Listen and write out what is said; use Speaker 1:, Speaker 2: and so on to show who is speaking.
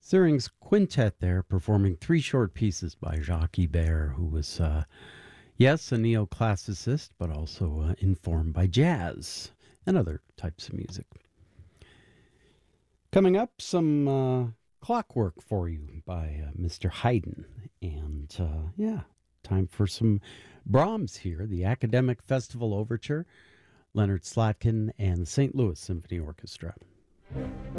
Speaker 1: Syring's quintet there performing three short pieces by Jacques Ibert, who was, yes, a neoclassicist, but also informed by jazz and other types of music. Coming up, some clockwork for you by Mr. Haydn. And, time for some Brahms here, the Academic Festival Overture, Leonard Slatkin and the St. Louis Symphony Orchestra.